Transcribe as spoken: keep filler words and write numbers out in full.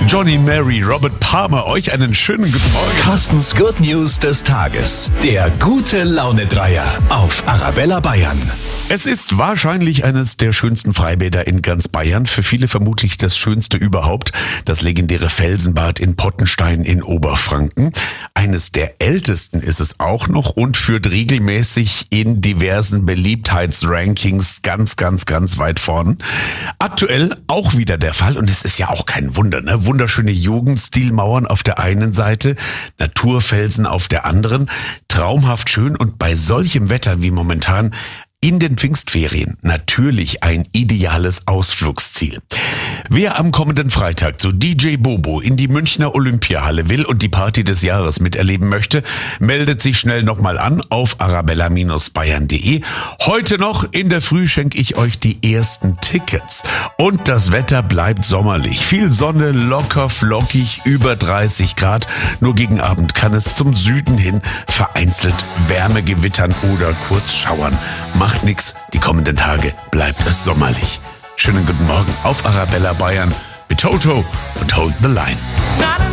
Johnny Mary, Robert Palmer, euch einen schönen guten Morgen. Carstens Good News des Tages. Der gute Laune-Dreier auf Arabella Bayern. Es ist wahrscheinlich eines der schönsten Freibäder in ganz Bayern. Für viele vermutlich das schönste überhaupt. Das legendäre Felsenbad in Pottenstein in Oberfranken. Eines der ältesten ist es auch noch und führt regelmäßig in diversen Beliebtheitsrankings ganz, ganz, ganz weit vorn. Aktuell auch wieder der Fall und es ist ja auch kein Wunder, ne? Wunderschöne Jugendstilmauern auf der einen Seite, Naturfelsen auf der anderen, traumhaft schön und bei solchem Wetter wie momentan in den Pfingstferien natürlich ein ideales Ausflugsziel. Wer am kommenden Freitag zu D J Bobo in die Münchner Olympiahalle will und die Party des Jahres miterleben möchte, meldet sich schnell nochmal an auf arabella Bindestrich bayern punkt de. Heute noch in der Früh schenke ich euch die ersten Tickets. Und das Wetter bleibt sommerlich. Viel Sonne, locker, flockig, über dreißig Grad. Nur gegen Abend kann es zum Süden hin vereinzelt Wärme gewittern oder kurz schauern. Macht nix, die kommenden Tage bleibt es sommerlich. Schönen guten Morgen auf Arabella Bayern mit Toto und Hold the Line.